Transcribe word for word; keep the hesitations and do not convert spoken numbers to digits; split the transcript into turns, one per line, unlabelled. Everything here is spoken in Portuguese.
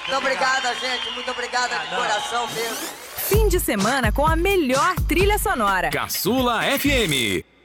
Muito obrigada, gente. Muito obrigada de coração mesmo.
Fim de semana com a melhor trilha sonora.
Caçula F M.